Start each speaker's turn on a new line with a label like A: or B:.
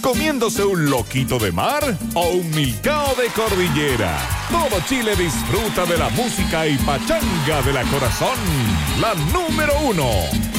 A: comiéndose un loquito de mar o un milcao de cordillera. Todo Chile disfruta de la música y pachanga de la Corazón, la número 1.